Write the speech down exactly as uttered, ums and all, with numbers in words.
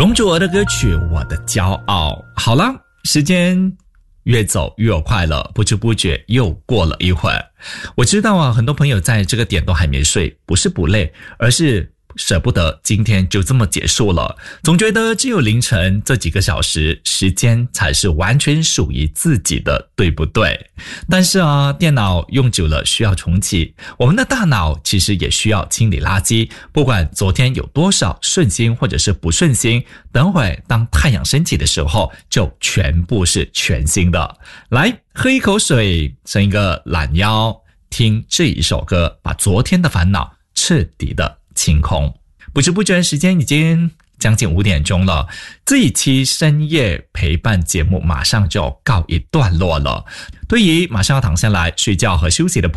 容祖儿的歌曲《我的骄傲》。好了，时间越走越快了，不知不觉又过了一会儿。我知道啊，很多朋友在这个点都还没睡，不是不累，而是舍不得今天就这么结束了，总觉得只有凌晨这几个小时时间才是完全属于自己的，对不对？但是啊，电脑用久了需要重启，我们的大脑其实也需要清理垃圾，不管昨天有多少顺心或者是不顺心，等会当太阳升起的时候就全部是全新的。来，喝一口水，伸一个懒腰，听这一首歌，把昨天的烦恼彻底的清空。不知不觉时间已经将近五点钟了，这一期深夜陪伴节目马上就要告一段落了。对于马上要躺下来睡觉和休息的朋友